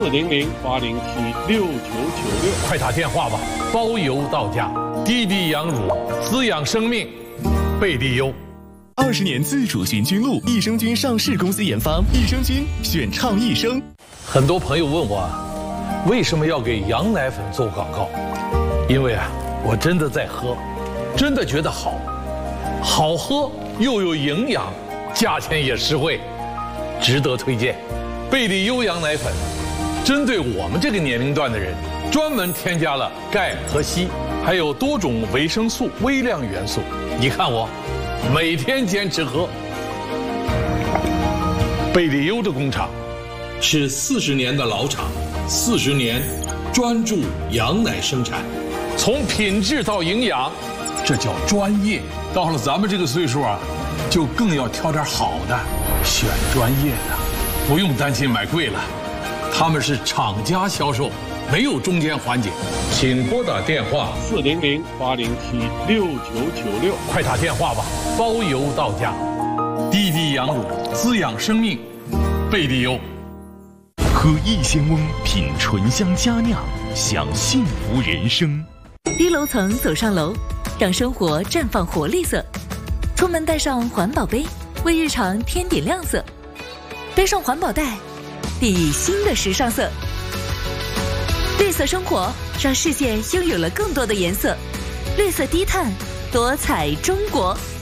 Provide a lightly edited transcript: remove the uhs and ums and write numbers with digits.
400-807-6996， 快打电话吧，包邮到家。滴滴羊乳，滋养生命，贝利优。 20年自主寻菌露，益生菌上市公司研发，益生菌选倡益生。 很多朋友问我，为什么要给羊奶粉做广告？因为我真的在喝，真的觉得好，好喝又有营养，价钱也实惠，值得推荐。贝利优羊奶粉，针对我们这个年龄段的人，专门添加了钙和硒，还有多种维生素、微量元素。你看我，每天坚持喝。贝利优的工厂是40年的老厂，40年专注羊奶生产，从品质到营养，这叫专业。到了咱们这个岁数就更要挑点好的，选专业的，不用担心买贵了。他们是厂家销售，没有中间环节。请拨打电话 400-807-6996， 快打电话吧，包邮到家。滴滴羊乳，滋养生命，贝利优。 喝益鲜翁，品醇香佳酿，享幸福人生。 低楼层走上楼，让生活绽放活力色。出门带上环保杯，为日常添点亮色。背上环保袋，砥砺新的时尚色。绿色生活，让世界拥有了更多的颜色。绿色低碳，多彩中国。